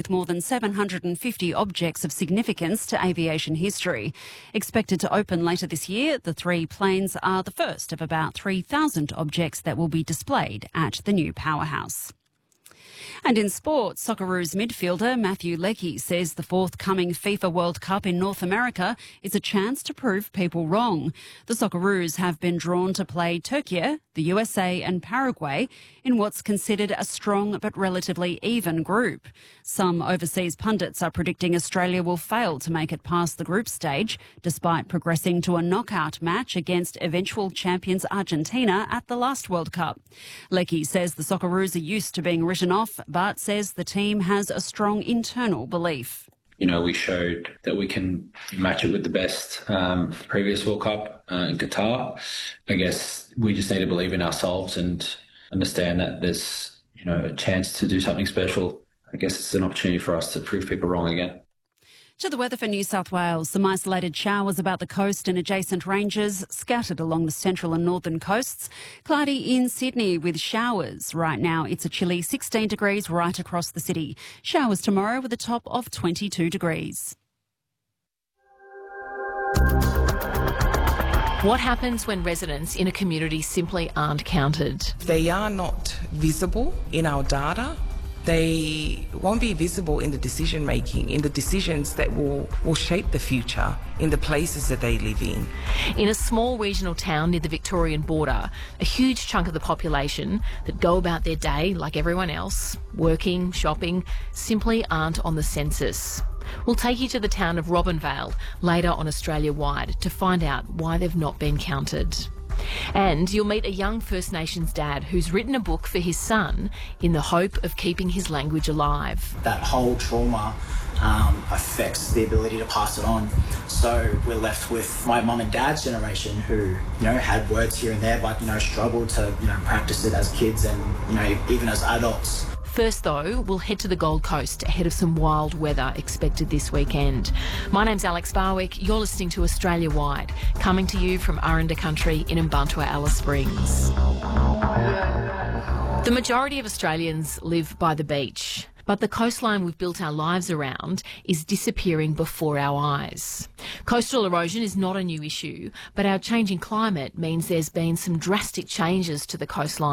with more than 750 objects of significance to aviation history. Expected to open later this year, the 3 planes are the first of about 3,000 objects that will be displayed at the new powerhouse. And in sport, Socceroos midfielder Matthew Leckie says the forthcoming FIFA World Cup in North America is a chance to prove people wrong. The Socceroos have been drawn to play Turkey, the USA and Paraguay in what's considered a strong but relatively even group. Some overseas pundits are predicting Australia will fail to make it past the group stage, despite progressing to a knockout match against eventual champions Argentina at the last World Cup. Leckie says the Socceroos are used to being written off, but says the team has a strong internal belief. You know, we showed that we can match it with the best previous World Cup in Qatar. I guess we just need to believe in ourselves and understand that there's, you know, a chance to do something special. I guess it's an opportunity for us to prove people wrong again. To the weather for New South Wales, some isolated showers about the coast and adjacent ranges, scattered along the central and northern coasts. Cloudy in Sydney with showers. Right now it's a chilly 16 degrees right across the city. Showers tomorrow with a top of 22 degrees. What happens when residents in a community simply aren't counted? They are not visible in our data. They won't be visible in the decision making, in the decisions that will shape the future, in the places that they live in. In a small regional town near the Victorian border, a huge chunk of the population that go about their day like everyone else, working, shopping, simply aren't on the census. We'll take you to the town of Robinvale later on Australia Wide to find out why they've not been counted. And you'll meet a young First Nations dad who's written a book for his son in the hope of keeping his language alive. That whole trauma affects the ability to pass it on. So we're left with my mum and dad's generation who, you know, had words here and there, but, you know, struggled to, you know, practice it as kids and, you know, even as adults. First, though, we'll head to the Gold Coast ahead of some wild weather expected this weekend. My name's Alex Barwick. You're listening to Australia Wide, coming to you from Aranda Country in Mbantua, Alice Springs. The majority of Australians live by the beach, but the coastline we've built our lives around is disappearing before our eyes. Coastal erosion is not a new issue, but our changing climate means there's been some drastic changes to the coastline